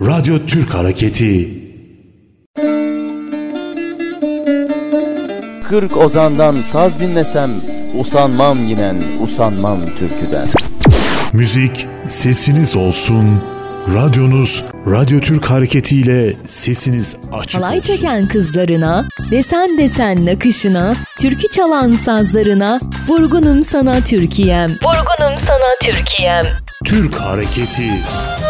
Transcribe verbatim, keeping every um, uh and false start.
Radyo Türk Hareketi. Kırk ozandan saz dinlesem, usanmam yinen, usanmam türküden. Müzik sesiniz olsun. Radyonuz Radyo Türk Hareketi ile sesiniz açık Halay olsun. çeken kızlarına, desen desen nakışına, türkü çalan sazlarına, vurgunum sana Türkiye'm. Vurgunum sana Türkiye'm. Türk Hareketi.